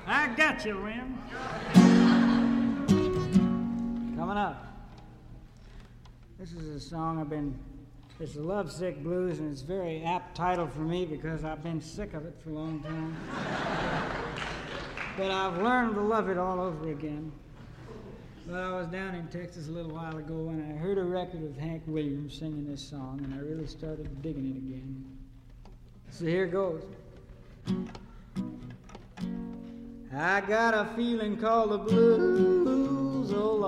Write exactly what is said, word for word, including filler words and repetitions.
I got you, Lynn. Coming up. This is a song I've been, it's a lovesick blues, and it's a very apt title for me because I've been sick of it for a long time. But I've learned to love it all over again. But I was down in Texas a little while ago, and I heard a record of Hank Williams singing this song, and I really started digging it again. So here goes. I got a feeling called the blues, oh